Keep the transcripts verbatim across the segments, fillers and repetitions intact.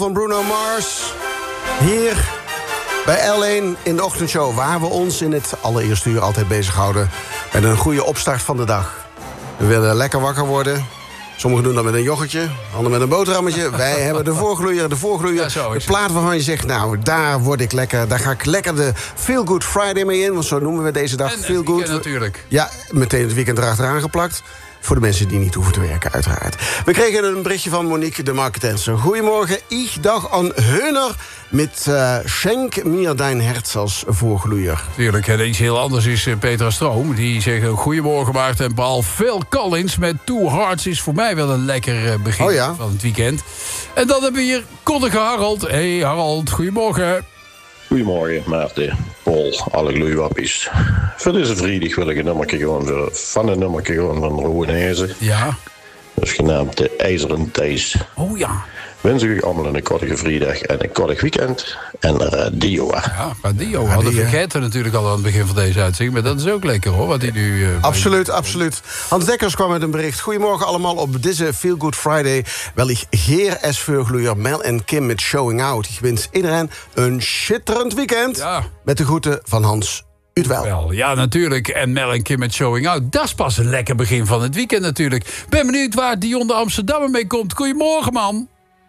Van Bruno Mars. Hier bij L één in de ochtendshow, waar we ons in het allereerste uur altijd bezighouden met een goede opstart van de dag. We willen lekker wakker worden. Sommigen doen dat met een yoghurtje, anderen met een boterhammetje. Wij hebben de voorgloeier, de voorgloeier. Ja, de plaat waarvan je zegt, nou, daar word ik lekker. Daar ga ik lekker de Feel Good Friday mee in. Want zo noemen we deze dag. En Feel Good. Natuurlijk. Ja, meteen het weekend erachteraan geplakt. Voor de mensen die niet hoeven te werken, uiteraard. We kregen een berichtje van Monique de Marketense. Goedemorgen, ich dag aan Heuner met uh, Schenk mir dein Herz als voorgloeier. Tuurlijk, en iets heel anders is uh, Petra Stroom. Die zegt, goedemorgen Maarten en Paul. Phil Collins met Two Hearts is voor mij wel een lekker uh, begin oh ja? van het weekend. En dan hebben we hier Koddeke Harold. Hey Harold, goedemorgen. Goedemorgen Maarten, Paul, alle gloeiwappies. Voor deze vrijdag wil ik een nummertje gewoon voor, van een nummertje gewoon van Roenijzen. Ja. Dat is genaamd de IJzeren Thijs. Oh ja. Wens ik u allemaal een kortige vrijdag en een kortig weekend. En radio. Ja, radio. We hadden vergeten natuurlijk al aan het begin van deze uitzending. Maar dat is ook lekker hoor, wat hij nu... Uh, absoluut, absoluut. Hans Dekkers kwam met een bericht. Goedemorgen allemaal op deze Feel Good Friday. Wellicht Geer S. Veugloeier, Mel en Kim met Showing Out. Ik wens iedereen een schitterend weekend. Ja. Met de groeten van Hans Utwel. Wel, ja, natuurlijk. En Mel en Kim met Showing Out. Dat is pas een lekker begin van het weekend natuurlijk. Ben benieuwd waar Dion de Amsterdammer mee komt. Goedemorgen, man.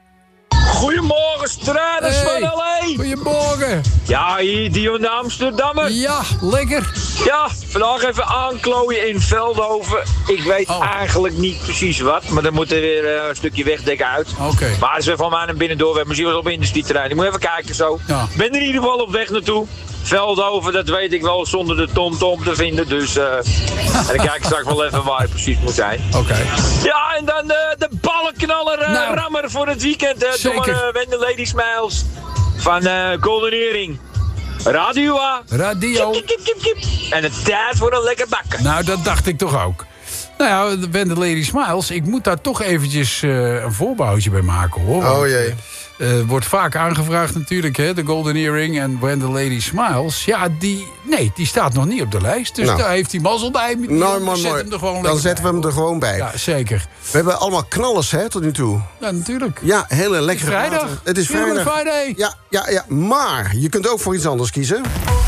Goedemorgen, strijders hey, van L A. Goedemorgen. Ja, hier Dion de Amsterdammer. Ja, lekker. Ja, vandaag even aanklooien in Veldhoven. Ik weet oh. eigenlijk niet precies wat, maar dan moet er weer uh, een stukje wegdekken uit. Oké. Okay. Maar als we van mij naar binnen door hebben, misschien wel op industrieterrein. Ik moet even kijken zo. Ja. Ik ben er in ieder geval op weg naartoe. Veldhoven, dat weet ik wel, zonder de tom-tom te vinden. Dus uh, en dan kijk ik straks wel even waar het precies moet zijn. Oké. Okay. Ja, en dan uh, de ballenknaller uh, nou, rammer voor het weekend. Uh, door uh, Wende Lady Smiles van uh, Golden Earring. Radio. Radio. Kip, kip, kip, kip. En het tijd voor een lekker bakken. Nou, dat dacht ik toch ook. Nou ja, Wende Lady Smiles, ik moet daar toch eventjes uh, een voorbouwtje bij maken, hoor. Oh jee. Uh, wordt vaak aangevraagd natuurlijk, hè, de Golden Earring en When the Lady Smiles. Ja, die, nee, die staat nog niet op de lijst. Dus nou. Daar heeft hij mazzel bij. Nou, maar mooi. Hem er gewoon Dan zetten bij. we hem er gewoon bij. Ja, zeker. We hebben allemaal knallers, hè, tot nu toe. Ja, natuurlijk. Ja, hele lekkere vrijdag. platen. Het is vrijdag. Friday. Ja, ja, ja, maar je kunt ook voor iets anders kiezen.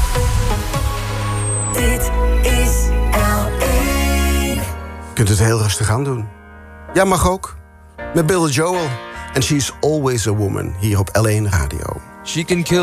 Dit is L één. Je kunt het heel rustig aan doen. Ja, mag ook. Met Billy Joel. And She's Always a Woman, hier op L één Radio. She can kill